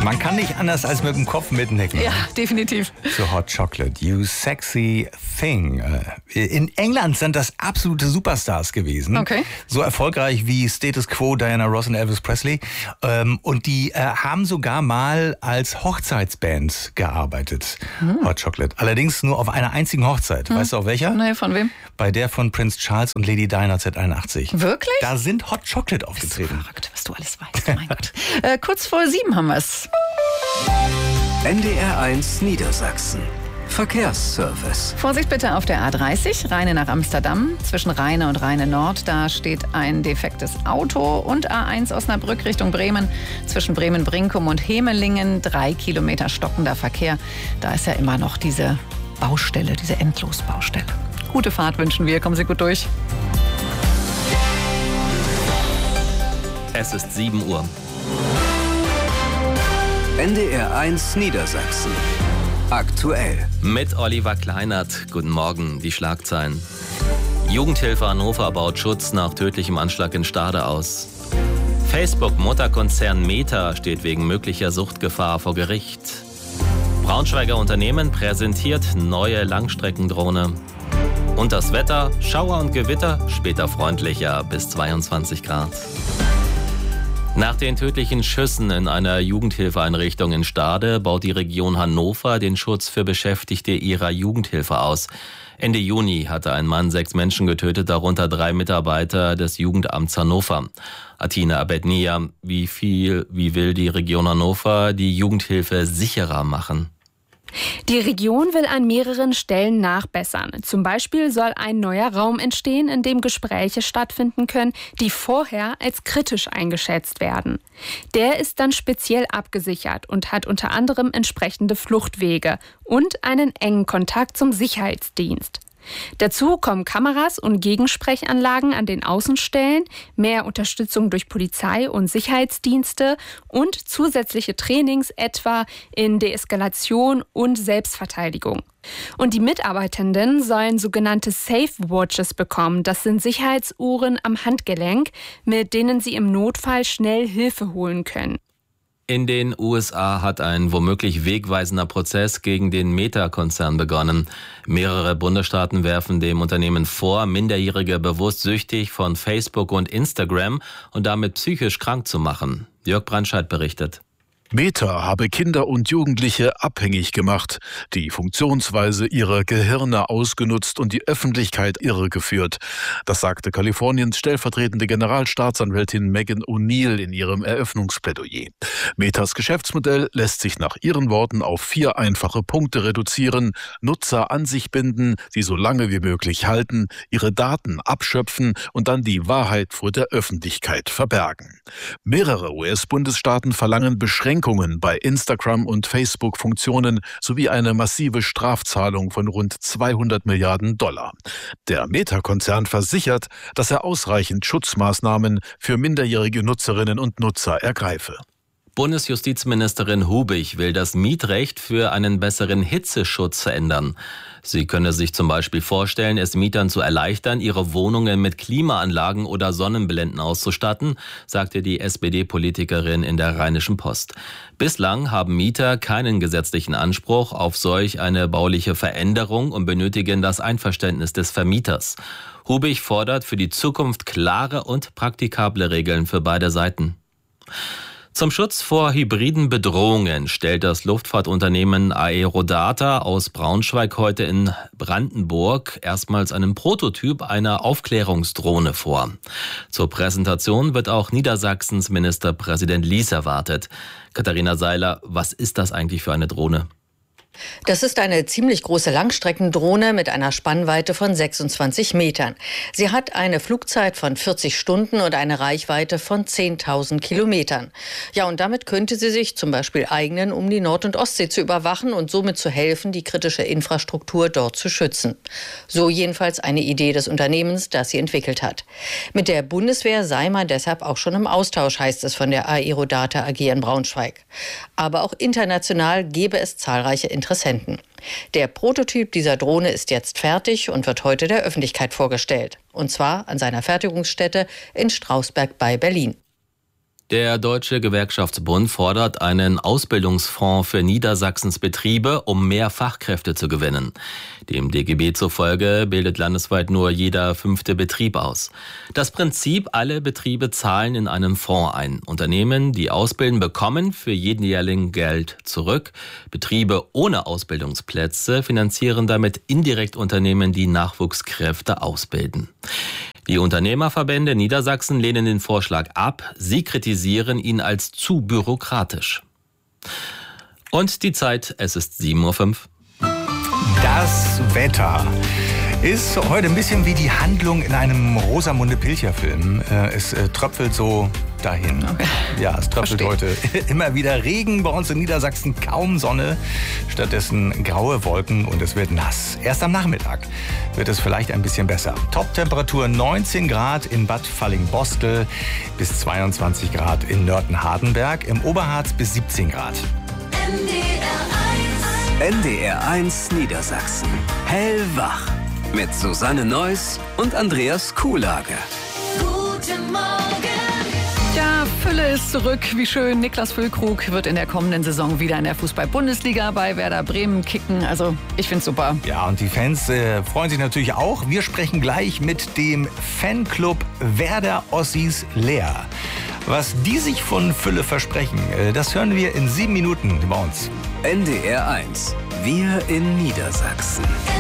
Man kann nicht anders als mit dem Kopf mitnicken. Ja, definitiv. Zu Hot Chocolate, You Sexy Thing. In England sind das absolute Superstars gewesen. Okay. So erfolgreich wie Status Quo, Diana Ross und Elvis Presley. Und die haben sogar mal als Hochzeitsband gearbeitet. Hot Chocolate. Allerdings nur auf einer einzigen Hochzeit. Weißt du auf welcher? Nee, von wem? Bei der von Prince Charles und Lady Di 1981. Wirklich? Da sind Hot Chocolate aufgetreten. So verrückt, was du alles weißt. Oh mein Gott. Kurz vor 7 haben wir es. NDR1 Niedersachsen. Verkehrsservice. Vorsicht bitte auf der A30, Rheine nach Amsterdam. Zwischen Rheine und Rheine Nord, da steht ein defektes Auto. Und A1 Osnabrück Richtung Bremen. Zwischen Bremen-Brinkum und Hemelingen 3 Kilometer stockender Verkehr. Da ist ja immer noch diese Baustelle, diese Endlosbaustelle. Gute Fahrt wünschen wir, kommen Sie gut durch. Es ist 7 Uhr. NDR1 Niedersachsen. Aktuell. Mit Oliver Kleinert. Guten Morgen, die Schlagzeilen. Jugendhilfe Hannover baut Schutz nach tödlichem Anschlag in Stade aus. Facebook-Mutterkonzern Meta steht wegen möglicher Suchtgefahr vor Gericht. Braunschweiger Unternehmen präsentiert neue Langstreckendrohne. Und das Wetter, Schauer und Gewitter, später freundlicher bis 22 Grad. Nach den tödlichen Schüssen in einer Jugendhilfeeinrichtung in Stade baut die Region Hannover den Schutz für Beschäftigte ihrer Jugendhilfe aus. Ende Juni hatte ein Mann 6 Menschen getötet, darunter 3 Mitarbeiter des Jugendamts Hannover. Atina Abednia, wie will die Region Hannover die Jugendhilfe sicherer machen? Die Region will an mehreren Stellen nachbessern. Zum Beispiel soll ein neuer Raum entstehen, in dem Gespräche stattfinden können, die vorher als kritisch eingeschätzt werden. Der ist dann speziell abgesichert und hat unter anderem entsprechende Fluchtwege und einen engen Kontakt zum Sicherheitsdienst. Dazu kommen Kameras und Gegensprechanlagen an den Außenstellen, mehr Unterstützung durch Polizei und Sicherheitsdienste und zusätzliche Trainings etwa in Deeskalation und Selbstverteidigung. Und die Mitarbeitenden sollen sogenannte Safe Watches bekommen. Das sind Sicherheitsuhren am Handgelenk, mit denen sie im Notfall schnell Hilfe holen können. In den USA hat ein womöglich wegweisender Prozess gegen den Meta-Konzern begonnen. Mehrere Bundesstaaten werfen dem Unternehmen vor, Minderjährige bewusst süchtig von Facebook und Instagram und damit psychisch krank zu machen. Jörg Brandscheid berichtet. Meta habe Kinder und Jugendliche abhängig gemacht, die Funktionsweise ihrer Gehirne ausgenutzt und die Öffentlichkeit irregeführt. Das sagte Kaliforniens stellvertretende Generalstaatsanwältin Megan O'Neill in ihrem Eröffnungsplädoyer. Metas Geschäftsmodell lässt sich nach ihren Worten auf 4 einfache Punkte reduzieren: Nutzer an sich binden, sie so lange wie möglich halten, ihre Daten abschöpfen und dann die Wahrheit vor der Öffentlichkeit verbergen. Mehrere US-Bundesstaaten verlangen Beschränkungen bei Instagram- und Facebook-Funktionen sowie eine massive Strafzahlung von rund $200 Milliarden. Der Meta-Konzern versichert, dass er ausreichend Schutzmaßnahmen für minderjährige Nutzerinnen und Nutzer ergreife. Bundesjustizministerin Hubig will das Mietrecht für einen besseren Hitzeschutz verändern. Sie könne sich zum Beispiel vorstellen, es Mietern zu erleichtern, ihre Wohnungen mit Klimaanlagen oder Sonnenblenden auszustatten, sagte die SPD-Politikerin in der Rheinischen Post. Bislang haben Mieter keinen gesetzlichen Anspruch auf solch eine bauliche Veränderung und benötigen das Einverständnis des Vermieters. Hubig fordert für die Zukunft klare und praktikable Regeln für beide Seiten. Zum Schutz vor hybriden Bedrohungen stellt das Luftfahrtunternehmen Aerodata aus Braunschweig heute in Brandenburg erstmals einen Prototyp einer Aufklärungsdrohne vor. Zur Präsentation wird auch Niedersachsens Ministerpräsident Lies erwartet. Katharina Seiler, was ist das eigentlich für eine Drohne? Das ist eine ziemlich große Langstreckendrohne mit einer Spannweite von 26 Metern. Sie hat eine Flugzeit von 40 Stunden und eine Reichweite von 10.000 Kilometern. Ja, und damit könnte sie sich zum Beispiel eignen, um die Nord- und Ostsee zu überwachen und somit zu helfen, die kritische Infrastruktur dort zu schützen. So jedenfalls eine Idee des Unternehmens, das sie entwickelt hat. Mit der Bundeswehr sei man deshalb auch schon im Austausch, heißt es von der Aerodata AG in Braunschweig. Aber auch international gäbe es zahlreiche Interessenten. Der Prototyp dieser Drohne ist jetzt fertig und wird heute der Öffentlichkeit vorgestellt. Und zwar an seiner Fertigungsstätte in Strausberg bei Berlin. Der Deutsche Gewerkschaftsbund fordert einen Ausbildungsfonds für Niedersachsens Betriebe, um mehr Fachkräfte zu gewinnen. Dem DGB zufolge bildet landesweit nur jeder 5. Betrieb aus. Das Prinzip, alle Betriebe zahlen in einen Fonds ein. Unternehmen, die ausbilden, bekommen für jeden Lehrling Geld zurück. Betriebe ohne Ausbildungsplätze finanzieren damit indirekt Unternehmen, die Nachwuchskräfte ausbilden. Die Unternehmerverbände Niedersachsen lehnen den Vorschlag ab. Sie kritisieren ihn als zu bürokratisch. Und die Zeit, es ist 7:05 Uhr. Das Wetter ist heute ein bisschen wie die Handlung in einem Rosamunde-Pilcher-Film. Es tröpfelt so dahin. Okay. Ja, es tröpfelt heute immer wieder Regen. Bei uns in Niedersachsen kaum Sonne, stattdessen graue Wolken und es wird nass. Erst am Nachmittag wird es vielleicht ein bisschen besser. Top-Temperatur 19 Grad in Bad Fallingbostel bis 22 Grad in Nörten-Hardenberg, im Oberharz bis 17 Grad. NDR1 Niedersachsen. Hellwach. Mit Susanne Neuss und Andreas Kuhlage. Guten Morgen. Ja, Fülle ist zurück. Wie schön. Niklas Füllkrug wird in der kommenden Saison wieder in der Fußball-Bundesliga bei Werder Bremen kicken. Also, ich find's super. Ja, und die Fans freuen sich natürlich auch. Wir sprechen gleich mit dem Fanclub Werder Ossis Leer. Was die sich von Fülle versprechen, das hören wir in 7 Minuten bei uns. NDR1. Wir in Niedersachsen.